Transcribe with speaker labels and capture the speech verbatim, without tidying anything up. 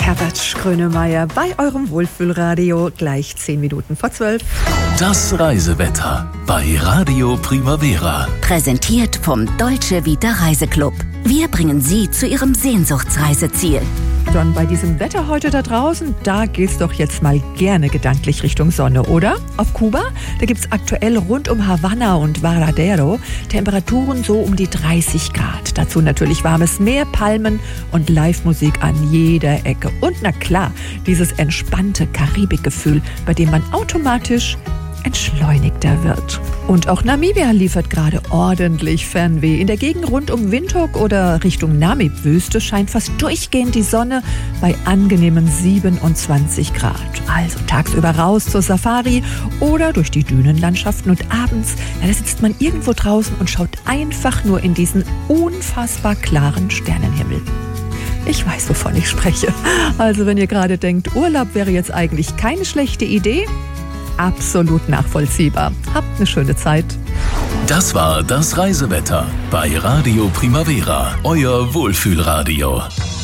Speaker 1: Herbert Grönemeyer bei eurem Wohlfühlradio, gleich zehn Minuten vor zwölf.
Speaker 2: Das Reisewetter bei Radio Primavera.
Speaker 3: Präsentiert vom Dolce Vita Reiseclub. Wir bringen Sie zu Ihrem Sehnsuchtsreiseziel.
Speaker 1: John, bei diesem Wetter heute da draußen, da geht's doch jetzt mal gerne gedanklich Richtung Sonne, oder? Auf Kuba, da gibt's aktuell rund um Havanna und Varadero Temperaturen so um die dreißig Grad. Dazu natürlich warmes Meer, Palmen und Live-Musik an jeder Ecke. Und na klar, dieses entspannte Karibikgefühl, bei dem man automatisch entschleunigter wird. Und auch Namibia liefert gerade ordentlich Fernweh. In der Gegend rund um Windhoek oder Richtung Namib-Wüste scheint fast durchgehend die Sonne bei angenehmen siebenundzwanzig Grad. Also tagsüber raus zur Safari oder durch die Dünenlandschaften und abends, ja, da sitzt man irgendwo draußen und schaut einfach nur in diesen unfassbar klaren Sternenhimmel. Ich weiß, wovon ich spreche. Also wenn ihr gerade denkt, Urlaub wäre jetzt eigentlich keine schlechte Idee, absolut nachvollziehbar. Habt eine schöne Zeit.
Speaker 2: Das war das Reisewetter bei Radio Primavera, euer Wohlfühlradio.